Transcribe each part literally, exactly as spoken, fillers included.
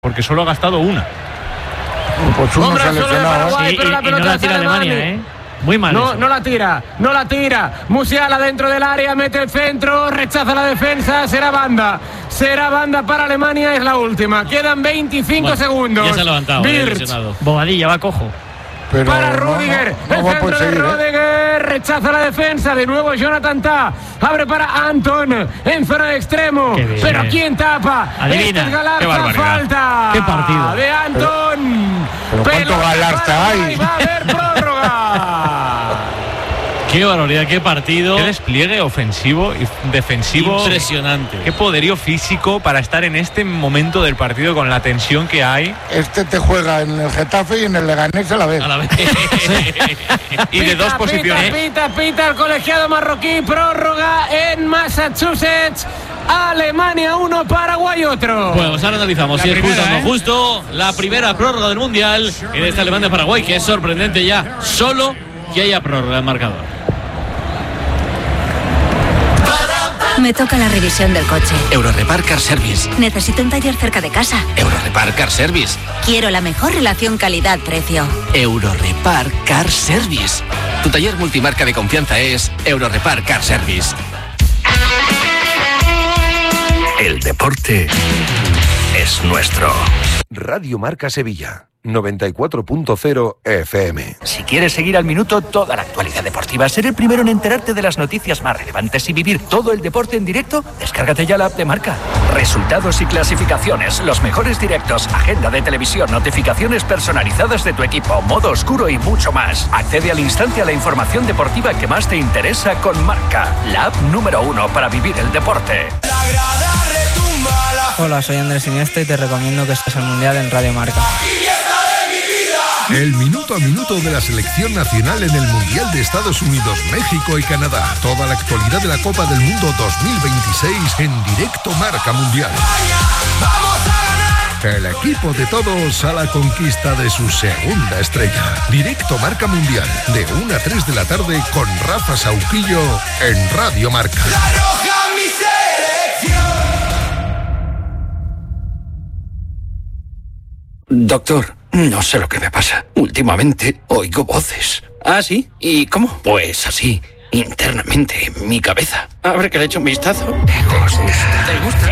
porque solo ha gastado una. Pues uno se ha lesionado, ¿eh? Sí, y, la y no la tira Alemania, ¿eh? Muy mal. No, eso. no la tira, no la tira. Musiala dentro del área, mete el centro, rechaza la defensa, será banda. Será banda para Alemania, es la última. Quedan veinticinco bueno, segundos. Ya se ha levantado, eh, lesionado. Bobadilla, va cojo. Pero para Rudiger, no, no, no el centro de seguir, Rudiger, ¿eh? Rechaza la defensa, de nuevo Jonathan Tah, abre para Anton, en zona de extremo, bien, pero eh. ¿quién tapa? Adivina. Este es Galarza, Qué barbaridad. falta. Qué partido. De Anton. Pero, pero ¿cuánto Galarza hay? Va a haber prórroga. Qué barbaridad, qué partido. Qué despliegue ofensivo y defensivo. Impresionante. Qué poderío físico para estar en este momento del partido con la tensión que hay. Este te juega en el Getafe y en el Leganés a la vez. A la vez. Y de dos posiciones. Pita, pita, pita el colegiado marroquí, prórroga en Massachusetts. Alemania uno, Paraguay otro. Bueno, pues ahora analizamos La si es primera, justo o no ¿eh? justo la primera prórroga del Mundial en esta Alemania-Paraguay, que es sorprendente ya solo que haya prórroga en marcador. Me toca la revisión del coche. Eurorepar Car Service. Necesito un taller cerca de casa. Eurorepar Car Service. Quiero la mejor relación calidad-precio. Eurorepar Car Service. Tu taller multimarca de confianza es Eurorepar Car Service. El deporte es nuestro. Radio Marca Sevilla, noventa y cuatro punto cero F M. Si quieres seguir al minuto toda la actualidad deportiva, ser el primero en enterarte de las noticias más relevantes y vivir todo el deporte en directo, descárgate ya la app de Marca. Resultados y clasificaciones, los mejores directos, agenda de televisión, notificaciones personalizadas de tu equipo, modo oscuro y mucho más. Accede al instante a la información deportiva que más te interesa con Marca, la app número uno para vivir el deporte. Hola, soy Andrés Iniesta y te recomiendo que estés al Mundial en Radio Marca. El minuto a minuto de la selección nacional en el Mundial de Estados Unidos, México y Canadá. Toda la actualidad de la Copa del Mundo dos mil veintiséis en directo Marca Mundial. El equipo de todos a la conquista de su segunda estrella. Directo Marca Mundial, de una a tres de la tarde con Rafa Sauquillo en Radio Marca. Doctor, no sé lo que me pasa. Últimamente oigo voces. ¿Ah, sí? ¿Y cómo? Pues así, internamente, en mi cabeza. A ver que le echo un vistazo. ¿Te gusta? ¿Te gusta?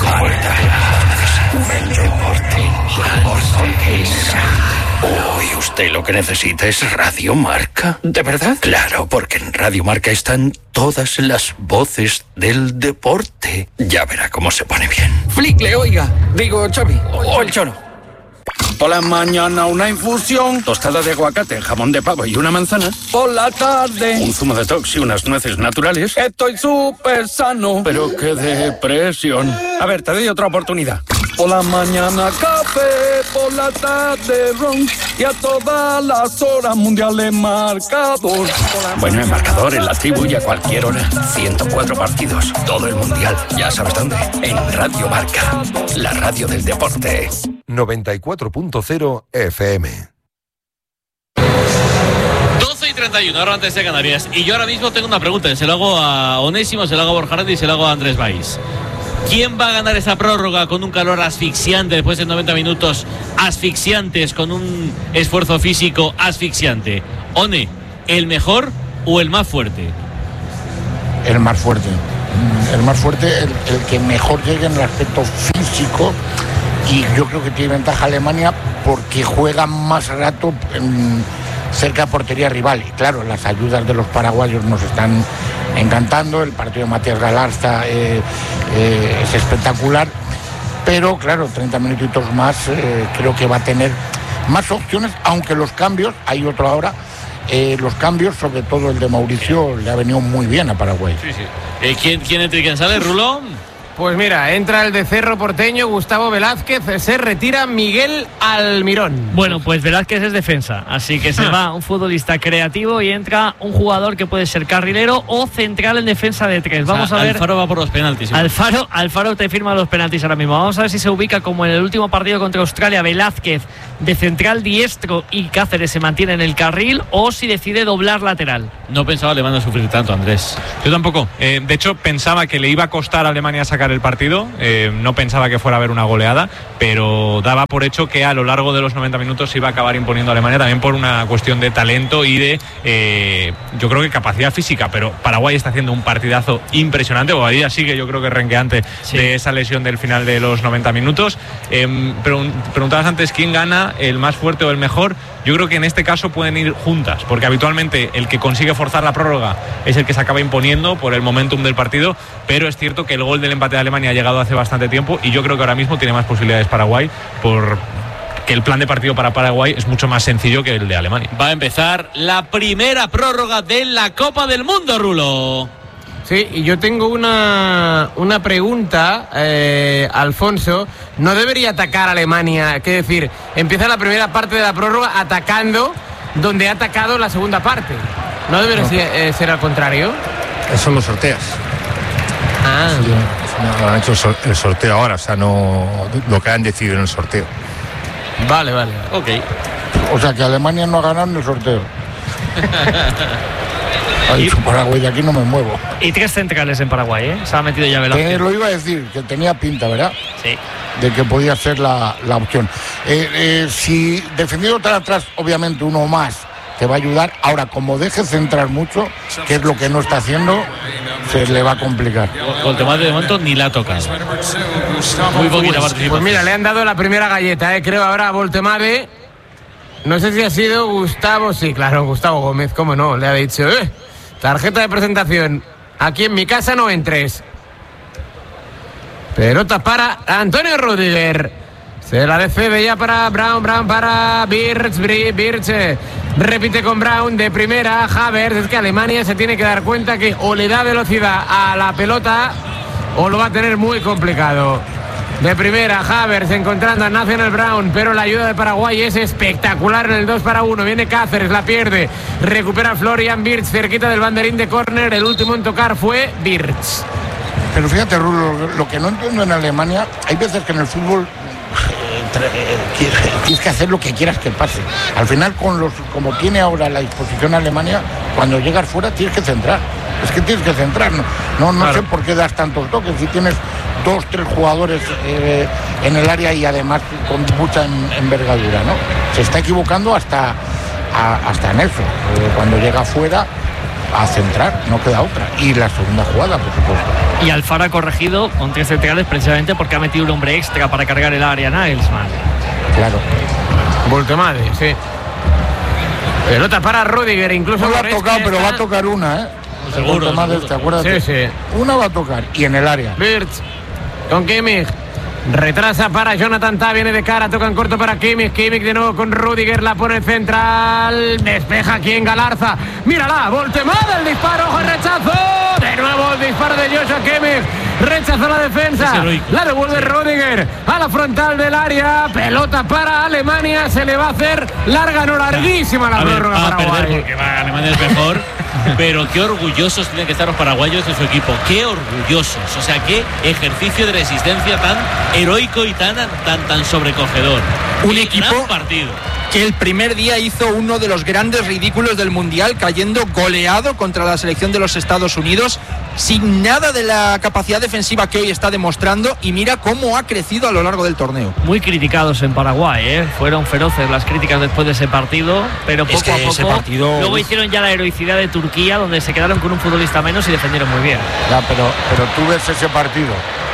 El deporte. Uy, usted lo que necesita es Radio Marca. ¿De verdad? Claro, porque en Radio Marca están todas las voces del deporte. Ya verá cómo se pone bien. Flickle, oiga. Digo, Xavi. O el Choro. Por la mañana una infusión, tostada de aguacate, jamón de pavo y una manzana. Por la tarde un zumo de tox y unas nueces naturales. Estoy súper sano, pero qué depresión. A ver, te doy otra oportunidad. Por la mañana café, por la tarde ron y a todas las horas mundiales marcador. Bueno, en marcador, en la tribu y a cualquier hora. ciento cuatro partidos, todo el mundial. Ya sabes dónde. En Radio Marca, la radio del deporte. noventa y cuatro punto cero F M. doce y treinta y uno, ahora antes de Canarias. Y yo ahora mismo tengo una pregunta. Se lo hago a Onésimo, se lo hago a Borja Aranda y se lo hago a Andrés Valls. ¿Quién va a ganar esa prórroga con un calor asfixiante después de noventa minutos asfixiantes, con un esfuerzo físico asfixiante? One, ¿el mejor o el más fuerte? El más fuerte. El más fuerte, el, el que mejor llegue en el aspecto físico. Y yo creo que tiene ventaja Alemania porque juega más rato en, cerca de portería rival. Y claro, las ayudas de los paraguayos nos están encantando. El partido de Matías Galarza eh, eh, es espectacular. Pero claro, treinta minutitos más eh, creo que va a tener más opciones, aunque los cambios, hay otro ahora, eh, los cambios, sobre todo el de Mauricio, le ha venido muy bien a Paraguay. Sí, sí. Eh, ¿quién, ¿Quién entra y quién sale, Rulón? Pues mira, entra el de Cerro Porteño, Gustavo Velázquez, se retira Miguel Almirón. Bueno, pues Velázquez es defensa, así que se va un futbolista creativo y entra un jugador que puede ser carrilero o central en defensa de tres. Vamos o sea, a ver. Alfaro va por los penaltis. Alfaro, Alfaro te firma los penaltis ahora mismo. Vamos a ver si se ubica como en el último partido contra Australia, Velázquez de central diestro y Cáceres se mantiene en el carril, o si decide doblar lateral. No pensaba le van a sufrir tanto, Andrés. Yo tampoco. Eh, de hecho, pensaba que le iba a costar a Alemania sacar analizar el partido, eh, no pensaba que fuera a haber una goleada, pero daba por hecho que a lo largo de los noventa minutos se iba a acabar imponiendo a Alemania, también por una cuestión de talento y de, eh, yo creo que capacidad física, pero Paraguay está haciendo un partidazo impresionante. Bobadilla sigue, yo creo que renqueante sí. de esa lesión del final de los noventa minutos. Eh, pregun- preguntabas antes quién gana, el más fuerte o el mejor. Yo creo que en este caso pueden ir juntas, porque habitualmente el que consigue forzar la prórroga es el que se acaba imponiendo por el momentum del partido, pero es cierto que el gol del empate de Alemania ha llegado hace bastante tiempo y yo creo que ahora mismo tiene más posibilidades Paraguay, por que el plan de partido para Paraguay es mucho más sencillo que el de Alemania. Va a empezar la primera prórroga de la Copa del Mundo, Rulo. Sí, y yo tengo una, una pregunta, eh, Alfonso. ¿No debería atacar Alemania? ¿Qué decir? Empieza la primera parte de la prórroga atacando donde ha atacado la segunda parte. ¿No debería no. Ser, eh, ser al contrario? Eso lo sorteas. Ah. Sí, no, han hecho el sorteo ahora, o sea, no lo que han decidido en el sorteo. Vale, vale. Ok. O sea, que Alemania no ha ganado en el sorteo. Ha dicho Paraguay, de aquí no me muevo. Y tres centrales en Paraguay, ¿eh? Se ha metido ya Velázquez. Eh, lo iba a decir, que tenía pinta, ¿verdad? Sí. De que podía ser la, la opción. Eh, eh, si defendido tan atrás, obviamente uno más te va a ayudar. Ahora, como deje centrar mucho, que es lo que no está haciendo, se le va a complicar. Voltemade de momento ni la ha tocado. Muy poquita participación. Pues mira, le han dado la primera galleta, ¿eh? Creo ahora a Voltemade. No sé si ha sido Gustavo, sí, claro, Gustavo Gómez, cómo no, le ha dicho, eh, tarjeta de presentación, aquí en mi casa no entres. Pelota para Antonio Rüdiger, se la decide ya para Brown, Brown para Birch, Birch, eh, repite con Brown de primera, Havertz. Es que Alemania se tiene que dar cuenta que o le da velocidad a la pelota o lo va a tener muy complicado. De primera, Havertz encontrando a Nathaniel Brown, pero la ayuda de Paraguay es espectacular en el dos para uno. Viene Cáceres, la pierde, recupera Florian Wirtz cerquita del banderín de córner. El último en tocar fue Wirtz. Pero fíjate, Rulo, lo que no entiendo en Alemania, hay veces que en el fútbol eh, tienes que hacer lo que quieras que pase. Al final, con los como tiene ahora la disposición Alemania, cuando llegas fuera tienes que centrar. Es que tienes que centrar. No, no, no claro. sé por qué das tantos toques. Si tienes dos, tres jugadores eh, en el área y además con mucha envergadura, ¿no? Se está equivocando hasta, a, hasta en eso. Eh, cuando llega fuera a centrar, no queda otra. Y la segunda jugada, por supuesto. Y Alfaro ha corregido con tres centrales precisamente porque ha metido un hombre extra para cargar el área, Nagelsmann. Claro. Voltemade, sí. Pelota para Rüdiger, incluso no lo ha tocado, pero va a tocar una, ¿eh? Seguro, seguro. ¿Te acuerdas? Sí, sí. Una va a tocar y en el área. Wirtz con Kimmich. Retrasa para Jonathan Tah, viene de cara, toca en corto para Kimmich. Kimmich de nuevo con Rüdiger, la pone central. Despeja aquí en Galarza. Mírala, Voltemade, el disparo, ojo, el rechazo. De nuevo el disparo de Joshua Kimmich. Rechazó la defensa. La devuelve Rüdiger a la frontal del área. Pelota para Alemania. Se le va a hacer larga, no larguísima la prórroga para Paraguay. Porque va, Alemania es mejor. Pero qué orgullosos tienen que estar los paraguayos de su equipo. Qué orgullosos. O sea, qué ejercicio de resistencia tan heroico y tan, tan, tan sobrecogedor. Un y equipo gran partido que el primer día hizo uno de los grandes ridículos del Mundial, cayendo goleado contra la selección de los Estados Unidos, sin nada de la capacidad defensiva que hoy está demostrando, y mira cómo ha crecido a lo largo del torneo. Muy criticados en Paraguay, ¿eh? Fueron feroces las críticas después de ese partido, pero poco es que a poco ese partido... luego hicieron ya la heroicidad de Turquía, donde se quedaron con un futbolista menos y defendieron muy bien. Ya, pero, pero tú ves ese partido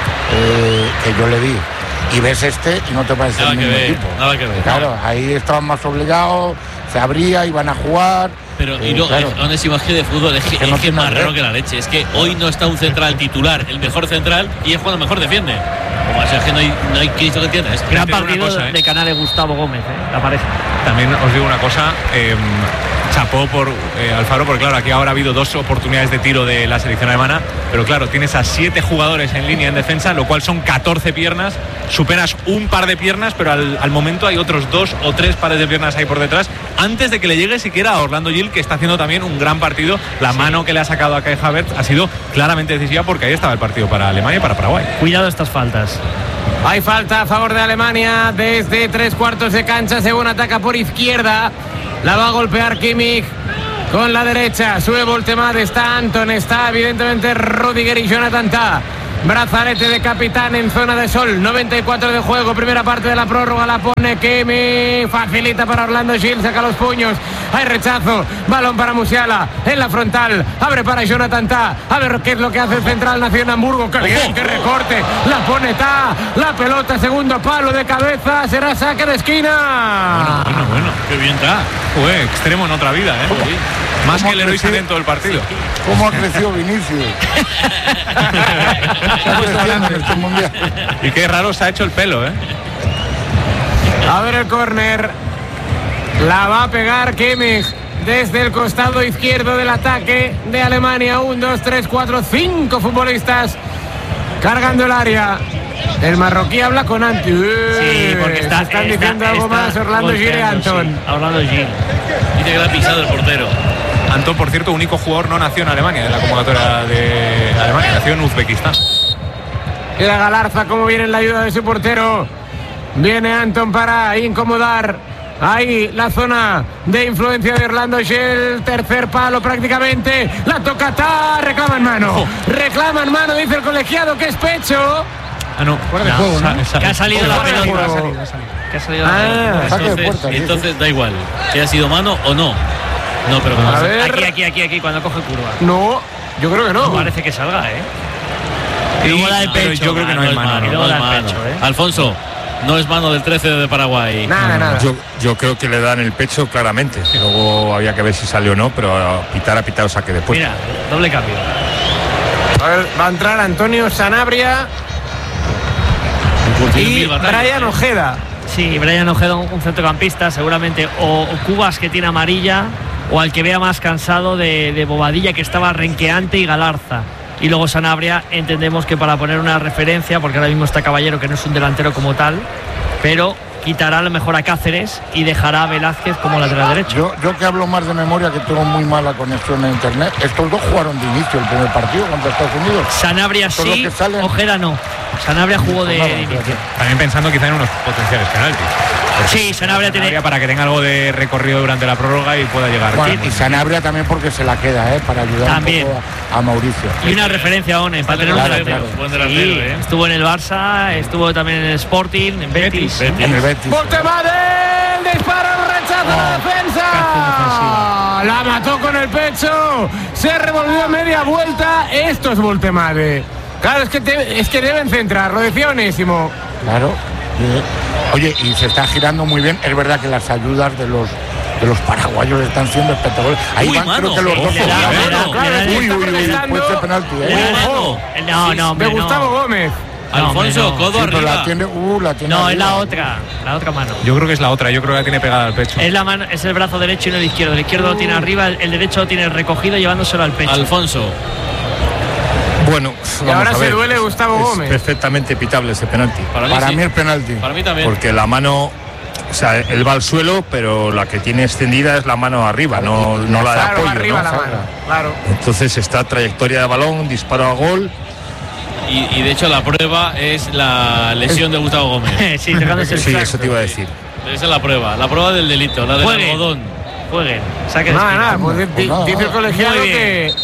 eh, que yo le vi y ves este y no te parece nada el que mismo ver, equipo. Nada que ver. Claro, ahí estaban más obligados, se abría, iban a jugar. Pero eh, y luego, claro. aún es imagen de fútbol, es que, que no es que más raro ver. que la leche. Es que hoy no está un central titular, el mejor central, y es cuando mejor defiende. Como así, es que no hay, no hay Cristo que entienda. Es Gran Pero partido cosa, ¿eh? de Canales Gustavo Gómez, ¿eh? La pareja. También os digo una cosa, eh, chapó por eh, Alfaro, porque claro, aquí ahora ha habido dos oportunidades de tiro de la selección alemana, pero claro, tienes a siete jugadores en línea en defensa, lo cual son catorce piernas, superas un par de piernas, pero al, al momento hay otros dos o tres pares de piernas ahí por detrás, antes de que le llegue siquiera a Orlando Gil, que está haciendo también un gran partido. La sí. mano que le ha sacado a Kai Havertz ha sido claramente decisiva, porque ahí estaba el partido para Alemania y para Paraguay. Cuidado estas faltas. Hay falta a favor de Alemania desde tres cuartos de cancha, según ataca por izquierda. La va a golpear Kimmich con la derecha. Sube Voltemade, está Anton, está evidentemente Rüdiger y Jonathan Tah. Brazalete de capitán en zona de sol. noventa y cuatro de juego. Primera parte de la prórroga. La pone Kimmich. Facilita para Orlando Gil. Saca los puños. Hay rechazo. Balón para Musiala. En la frontal. Abre para Jonathan Tah. A ver qué es lo que hace el central. Nació en Hamburgo. ¡Qué bien! ¡Qué recorte! La pone Tah. La pelota. Segundo palo de cabeza. Será saque de esquina. Bueno, bueno, bueno. Qué bien está. Fue extremo en otra vida, ¿eh? Sí. Más que el héroe talento del partido. ¿Cómo ha crecido Vinicius? Y qué raro se ha hecho el pelo, ¿eh? A ver el córner. La va a pegar Kimmich desde el costado izquierdo del ataque de Alemania. Un, dos, tres, cuatro, cinco futbolistas cargando el área. El marroquí habla con Anti. Sí, porque está, están está, diciendo está, algo está más Orlando Gil y Anton. Sí, Orlando Gil. Dice que le ha pisado el portero. Anton, por cierto, único jugador no nació en Alemania, de la convocatoria de Alemania, nació en Uzbekistán. Queda Galarza, como viene en la ayuda de su portero. Viene Anton para incomodar ahí la zona de influencia de Orlando Gil. Tercer palo prácticamente. La toca Tah, reclama en mano. Oh. Reclama en mano, dice el colegiado que es pecho. Ah, no, fuera de no, juego, ¿no? ¿no? Que ha salido la pelota. Ha salido, ha salido. Que ha salido ah, la pelota. Entonces, entonces da igual. Que ha sido mano o no. No, pero a ver. Aquí, aquí, aquí, aquí, cuando coge curva. No, yo creo que no. No parece que salga, ¿eh? Y luego la del pero pecho. yo creo que no, no es mano. mano, No, no es la mano. pecho, ¿eh? Alfonso, no es mano del trece de Paraguay. Nada, nada. Yo, yo creo que le dan el pecho claramente. Luego había que ver si salió o no, pero a pitar, a pitar o saque después. Mira, doble cambio. A ver, va a entrar Antonio Sanabria y Brian Ojeda. Sí, Brian Ojeda, un centrocampista, seguramente o, o Cubas, que tiene amarilla, o al que vea más cansado de, de Bobadilla, que estaba renqueante, y Galarza. Y luego Sanabria, entendemos que para poner una referencia, porque ahora mismo está Caballero, que no es un delantero como tal, pero quitará a lo mejor a Cáceres y dejará a Velázquez como lateral derecho. Yo, yo que hablo más de memoria, que tengo muy mala conexión en internet, estos dos jugaron de inicio el primer partido contra Estados Unidos. Sanabria sí, Ojeda no. Sanabria jugó de, de inicio. También pensando quizá en unos potenciales penaltis. Sí, Sanabria tiene... Para que tenga algo de recorrido durante la prórroga y pueda llegar. Bueno, y Sanabria también porque se la queda, ¿eh? Para ayudar también. un poco a, a Mauricio. Y una referencia, One, para tener claro, un claro. Buen delantero, sí, ¿eh? Estuvo en el Barça, estuvo también en el Sporting, en Betis. Betis. En el Betis. Voltemade, disparo, rechazo Oh, la defensa. La mató con el pecho. Se revolvió a media vuelta. Esto es Voltemade. Claro, es que, te, es que deben centrar, lo decía Onésimo. Claro. Oye, y se está girando muy bien. Es verdad que las ayudas de los de los paraguayos están siendo espectaculares. Ahí Uy, van, mano, creo que los ojo, dos. le da, le da, claro, le da. uy, Uy, uy, uy, puede ser penalti, ¿eh? Ojo. No, no, de hombre, Gustavo no. Gómez. No, Alfonso, hombre, no. codo Sí, pero arriba. la tiene, uh, la tiene No, es arriba. la otra, la otra mano. Yo creo que es la otra, yo creo que la tiene pegada al pecho. Es la mano, es el brazo derecho y no el izquierdo. El izquierdo lo tiene arriba, el, el derecho lo tiene recogido llevándoselo al pecho. Alfonso. Bueno, Y vamos ahora a se ver. duele Gustavo Es Gómez. perfectamente pitable ese penalti. Para mí, Para sí. mí es penalti. Para mí también. Porque la mano, o sea, él va al suelo, pero la que tiene extendida es la mano arriba, no, no la de Claro, apoyo. arriba ¿no? la mano. Claro. Entonces está trayectoria de balón, disparo a gol. Y, y de hecho la prueba es la lesión de Gustavo Gómez. Sí, tocándose el Sí, saco. eso te iba a decir. Esa es la prueba, la prueba del delito, la del Juegue. algodón. Jueguen, saque de Nada, esquina. nada, pues, di- nada. dice el colegiado Muy bien. que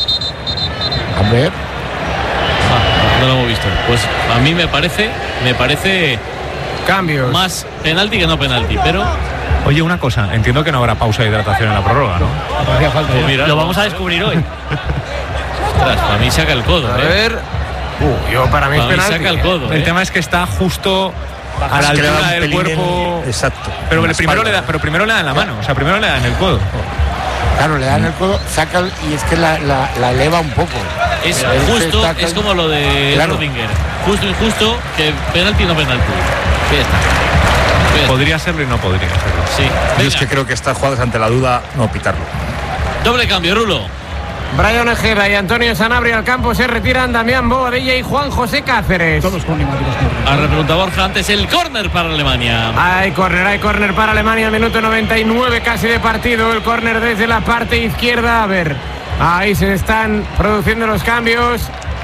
A ver. Ah, no lo hemos visto. Pues a mí me parece, me parece cambios. más penalti que no penalti, pero Oye, una cosa, entiendo que no habrá pausa de hidratación en la prórroga, ¿no? Hacía falta, pues mira, lo vamos a descubrir hoy. ostras, para mí saca el codo. A ¿eh? ver. Uh, yo para mí es Para mí penalti. saca el codo. El ¿eh? tema es que está justo a la Es que le da altura un del pelín en- cuerpo. Exacto. Pero en el la primero le espalda. da, pero primero le da en la mano, o sea, primero le da en el codo. Claro, le dan el codo, saca el- y es que la, la, la eleva un poco. Es Pero ese justo, está- es como lo de Claro. Rodinger. Justo, injusto, que penalti no penalti. Ya está. Ya está. Podría serlo y no podría serlo. Sí. Yo Venga, es que creo que estas jugadas ante la duda no pitarlo. doble cambio, Rulo. Brian Ojeda y Antonio Sanabria al campo, se retiran Damián Bobadilla y Juan José Cáceres. Todos con A repregunta Borja, antes el córner para Alemania. Hay córner, hay córner para Alemania, minuto noventa y nueve casi de partido, el córner desde la parte izquierda, a ver, ahí se están produciendo los cambios,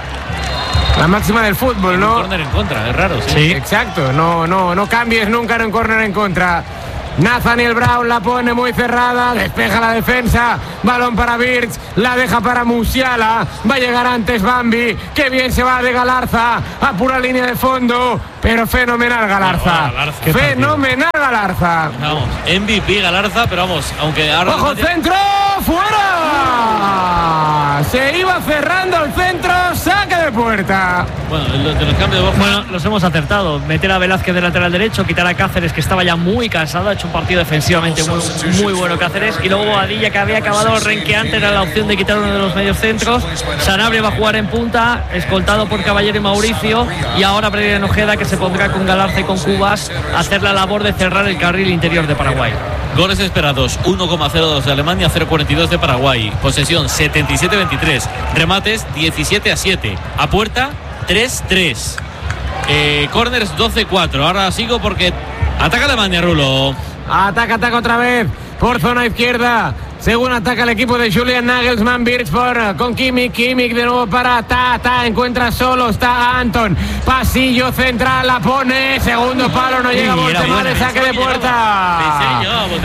la máxima del fútbol, Un ¿no? córner en contra, es raro, sí. Sí. Exacto, no, no, no cambies nunca en un córner en contra. Nathaniel Brown la pone muy cerrada, despeja la defensa, balón para Birch, la deja para Musiala, va a llegar antes Bambi, que bien se va de Galarza, a pura línea de fondo, pero fenomenal Galarza, oh, Galarza fenomenal Galarza. Vamos, M V P Galarza, pero vamos, aunque ahora... ¡Ojo, centro! ¡Fuera! Se iba cerrando el centro, saque de puerta. Bueno, de los cambios de Borja. Bueno, los hemos acertado. Meter a Velázquez de lateral derecho, quitar a Cáceres, que estaba ya muy cansado, ha hecho un partido defensivamente muy, muy bueno Cáceres, y luego Boadilla, que había acabado renqueante, era la opción de quitar uno de los medios centros. Sanabria va a jugar en punta, escoltado por Caballero y Mauricio, y ahora Brian Ojeda, que se pondrá con Galarza y con Cubas a hacer la labor de cerrar el carril interior de Paraguay. Goles esperados, uno coma cero dos de Alemania, cero coma cuarenta y dos de Paraguay. Posesión setenta y siete a veintitrés. Remates diecisiete a siete. A puerta tres tres. Eh, corners doce cuatro. Ahora sigo porque ataca Alemania, Rulo. Ataca, ataca otra vez por zona izquierda. Según ataca el equipo de Julian Nagelsmann, Birchford con Kimmich, Kimmich de nuevo para Tata, encuentra solo, está Anton, pasillo central, la pone, segundo palo, no llega Voltemade, saque de puerta.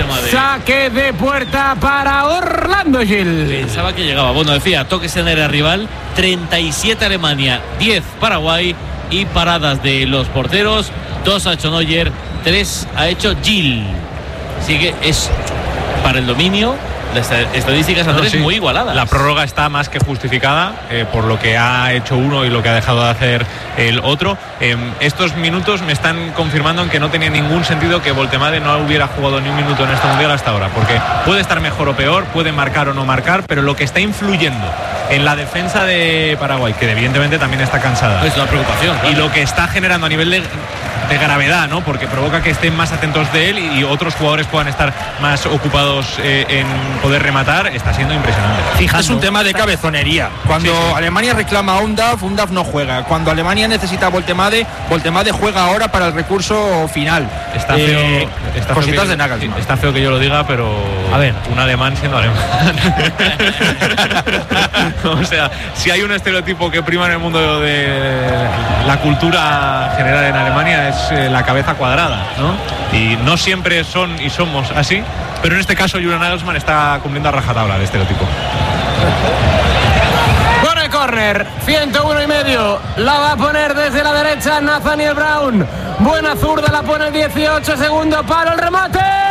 Saque de puerta para Orlando Gil. Pensaba que llegaba. Bueno, decía, toques en el área rival, treinta y siete Alemania, diez Paraguay, y paradas de los porteros, dos ha hecho Neuer, tres ha hecho Gil. Así que es para el dominio. Las estadísticas, Andrés, no, sí, muy igualadas. La prórroga está más que justificada eh, por lo que ha hecho uno y lo que ha dejado de hacer el otro. Eh, estos minutos me están confirmando en que no tenía ningún sentido que Voltemade no hubiera jugado ni un minuto en este mundial hasta ahora, porque puede estar mejor o peor, puede marcar o no marcar, pero lo que está influyendo en la defensa de Paraguay, que evidentemente también está cansada, es la preocupación, claro, y lo que está generando a nivel de de gravedad, ¿no? Porque provoca que estén más atentos de él y, y otros jugadores puedan estar más ocupados eh, en poder rematar, está siendo impresionante. Fijando. Es un tema de cabezonería. Cuando sí, sí. Alemania reclama a Undaf, Undaf no juega. Cuando Alemania necesita a Voltemade, Voltemade juega ahora para el recurso final. Está feo. Eh, está cositas feo que, de Nagelsmann. Está feo que yo lo diga, pero a ver, un alemán siendo alemán. O sea, si hay un estereotipo que prima en el mundo de la cultura general en Alemania, es la cabeza cuadrada, ¿no? Y no siempre son y somos así, pero en este caso Julian Nagelsmann está cumpliendo a rajatabla el estereotipo. Por el córner, ciento uno y medio, la va a poner desde la derecha Nathaniel Brown, buena zurda, la pone el dieciocho, segundo palo, el remate.